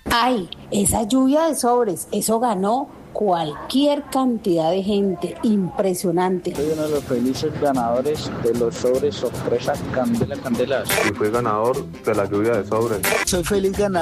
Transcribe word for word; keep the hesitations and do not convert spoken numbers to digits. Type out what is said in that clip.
Ay, esa lluvia de sobres, eso ganó cualquier cantidad de gente, impresionante. Soy uno de los felices ganadores de los sobres sorpresa Candela Candelas. Y fui ganador de la lluvia de sobres. Soy feliz ganador